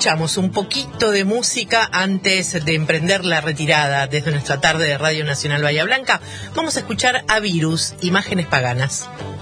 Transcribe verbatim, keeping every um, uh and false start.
escuchamos un poquito de música antes de emprender la retirada desde nuestra tarde de Radio Nacional Bahía Blanca. Vamos a escuchar a Virus, Imágenes Paganas.